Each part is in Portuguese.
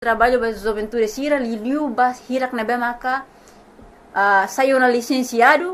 trabalho para juventude sira liliu bas hirak nebe maka saiu na licenciada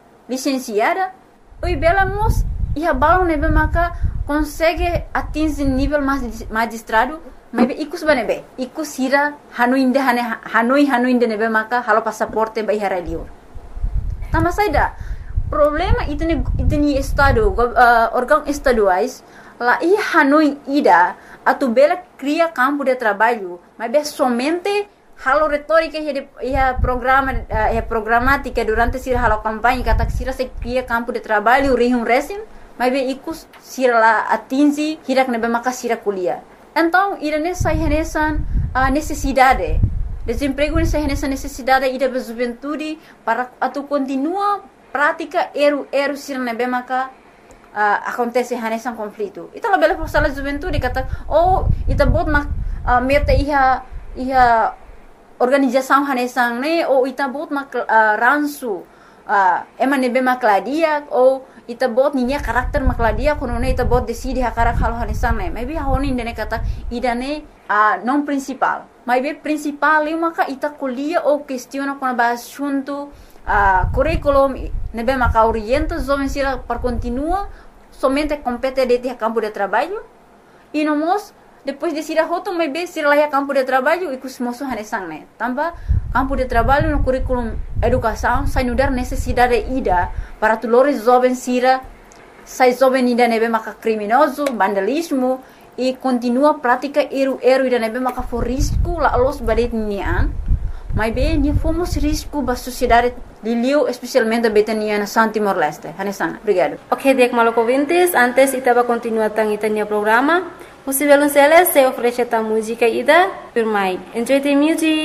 oi bela mos ia balão nebe maka consegue atingir nível magistrado mas ikus banebe ikus sira hanoi nebe maka halo passaporte bai haraliur tama saida problema itni estado órgão estaduais lá e Hanoi ida atu bela cria campo de trabalho mas somente halo retórica e programática durante sira halo campanha kata sira se cria campo de trabalho regime mas ikus sira lá atingi hirak nebe maka sira kuliah então irane sai renesan necessidade desemprego nessa necessidade ida da juventude para atu continua prática eru sira nebe maka acontece hanesan conflito. Ita la bela força la juventude kata ita bot meta iha organização hanesan ne ita bot ransu nebe makladia ita bot ninya karakter makladia kono ne ita bot decide hakarak halo hanesan ne maybe honi indene kata ida ne non principal maybe principal maka ita kuliah questiona com a assunto curriculum nebe maka orienta jovem sira para continua somente compete de campo de trabalho e nomos depois de sira hoto maybe sira lá campo de trabalho e kus moço hanesang ne tamba campo de trabalho no curriculum educação sai no dar necessidade ida para tulores jovem sira sai jovem ida nebe maka criminoso vandalismo e continua prática eru ida nebe maka for risco la los badet nian mas bem ni fomos risco ba sociedade liliu especialmente betania na San Timor-Leste. Hanesana, obrigado. Ok, dek malok ouvintes, antes itaba continuar tang itania programa. Você violonceles se oferece ta música ida, firmai. Enjoy the music.